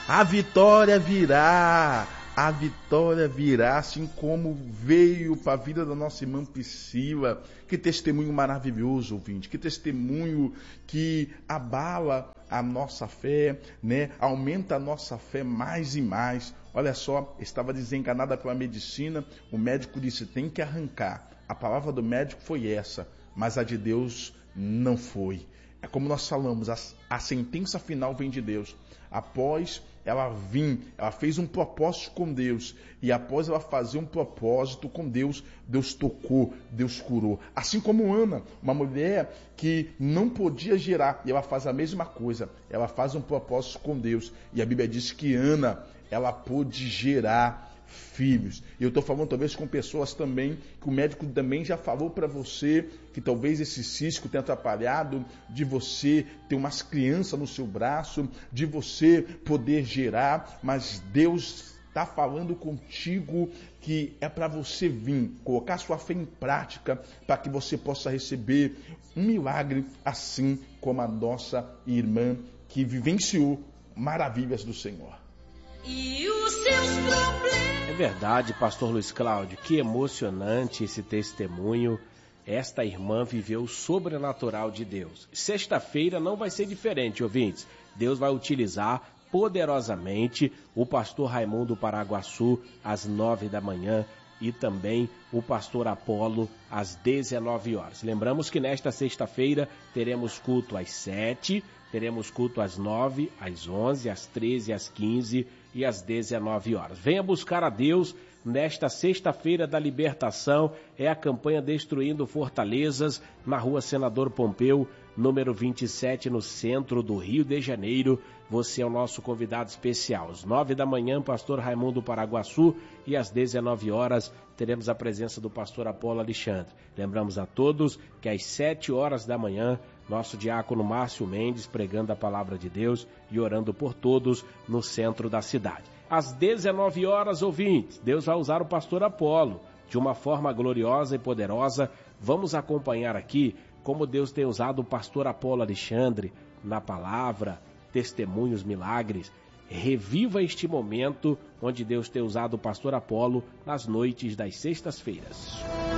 A vitória virá. A vitória virá, assim como veio para a vida da nossa irmã Priscila. Que testemunho maravilhoso, ouvinte. Que testemunho que abala a nossa fé, né? Aumenta a nossa fé mais e mais. Olha só, estava desenganada pela medicina. O médico disse, tem que arrancar. A palavra do médico foi essa, mas a de Deus não foi. É como nós falamos, a sentença final vem de Deus. Após ela fez um propósito com Deus. E após ela fazer um propósito com Deus, Deus tocou, Deus curou. Assim como Ana, uma mulher que não podia gerar, e ela faz a mesma coisa. Ela faz um propósito com Deus. E a Bíblia diz que Ana, ela pôde gerar filhos. E eu estou falando talvez com pessoas também, que o médico também já falou para você, que talvez esse cisco tenha atrapalhado de você ter umas crianças no seu braço, de você poder gerar, mas Deus está falando contigo que é para você vir, colocar sua fé em prática, para que você possa receber um milagre, assim como a nossa irmã que vivenciou maravilhas do Senhor. E os seus problemas. É verdade, pastor Luiz Cláudio, que emocionante esse testemunho. Esta irmã viveu o sobrenatural de Deus. Sexta-feira não vai ser diferente, ouvintes. Deus vai utilizar poderosamente o pastor Raimundo Paraguaçu às 9 da manhã e também o pastor Apolo às 19 horas. Lembramos que nesta sexta-feira teremos culto às 7, teremos culto às 9, às 11, às 13, às 15 e às 19 horas. Venha buscar a Deus nesta sexta-feira da libertação. É a campanha Destruindo Fortalezas, na rua Senador Pompeu, número 27, no centro do Rio de Janeiro. Você é o nosso convidado especial. Às 9 da manhã, pastor Raimundo Paraguaçu, e às 19 horas teremos a presença do pastor Apolo Alexandre. Lembramos a todos que às 7 horas da manhã, nosso diácono Márcio Mendes pregando a palavra de Deus e orando por todos no centro da cidade. Às 19 horas, ouvintes, Deus vai usar o pastor Apolo de uma forma gloriosa e poderosa. Vamos acompanhar aqui como Deus tem usado o pastor Apolo Alexandre na palavra, testemunhos, milagres. Reviva este momento onde Deus tem usado o pastor Apolo nas noites das sextas-feiras.